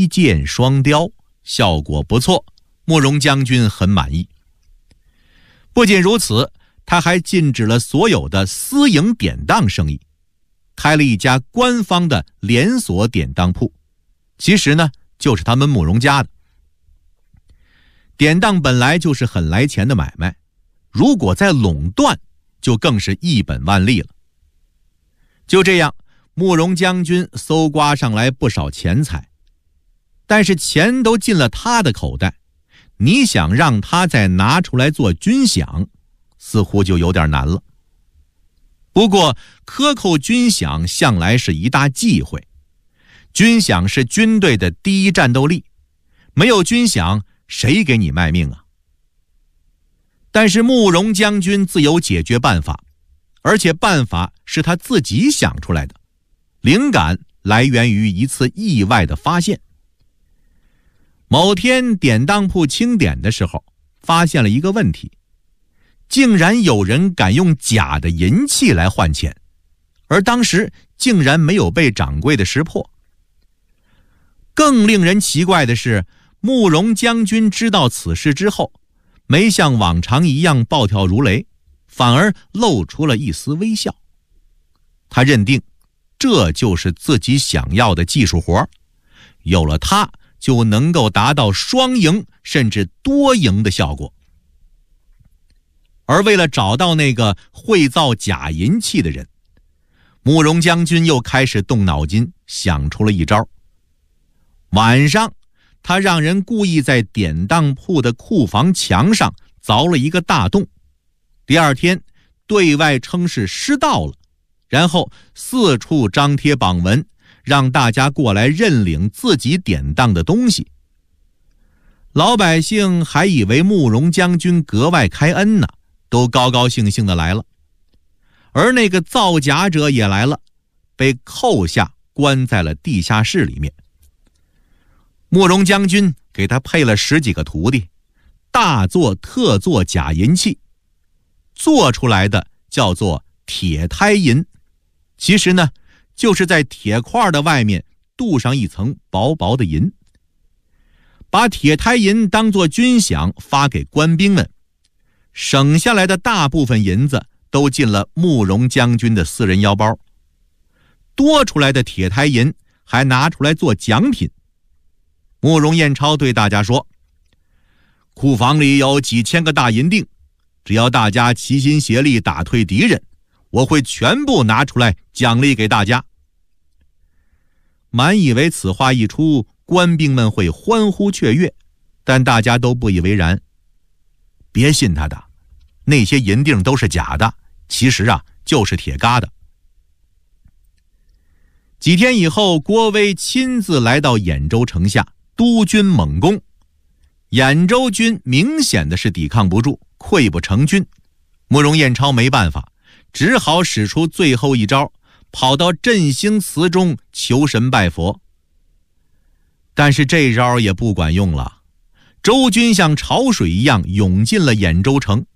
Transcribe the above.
一箭双雕，效果不错，慕容将军很满意。不仅如此，他还禁止了所有的私营典当生意，开了一家官方的连锁典当铺，其实呢，就是他们慕容家的。典当本来就是很来钱的买卖，如果再垄断，就更是一本万利了。就这样，慕容将军搜刮上来不少钱财，但是钱都进了他的口袋，你想让他再拿出来做军饷，似乎就有点难了。不过克扣军饷向来是一大忌讳，军饷是军队的第一战斗力，没有军饷，谁给你卖命啊？但是慕容将军自有解决办法，而且办法是他自己想出来的，灵感来源于一次意外的发现。某天典当铺清点的时候，发现了一个问题，竟然有人敢用假的银器来换钱，而当时竟然没有被掌柜的识破。更令人奇怪的是，慕容将军知道此事之后，没像往常一样暴跳如雷，反而露出了一丝微笑。他认定这就是自己想要的技术活，有了它就能够达到双赢甚至多赢的效果。而为了找到那个会造假银器的人，慕容将军又开始动脑筋，想出了一招。晚上，他让人故意在典当铺的库房墙上凿了一个大洞，第二天对外称是失盗了，然后四处张贴榜文，让大家过来认领自己典当的东西。老百姓还以为慕容将军格外开恩呢，都高高兴兴的来了。而那个造假者也来了，被扣下关在了地下室里面。慕容将军给他配了10几个徒弟，大做特做假银器，做出来的叫做铁胎银，其实呢，就是在铁块的外面镀上一层薄薄的银，把铁胎银当作军饷发给官兵们，省下来的大部分银子都进了慕容将军的私人腰包，多出来的铁胎银还拿出来做奖品。慕容彦超对大家说，库房里有几千个大银锭，只要大家齐心协力打退敌人，我会全部拿出来奖励给大家。满以为此话一出，官兵们会欢呼雀跃，但大家都不以为然。别信他的，那些银锭都是假的，其实就是铁疙瘩。几天以后，郭威亲自来到兖州城下督军猛攻，兖州军明显的是抵抗不住，溃不成军。慕容彦超没办法，只好使出最后一招，跑到振兴祠中求神拜佛。但是这招也不管用了，周军像潮水一样涌进了兖州城，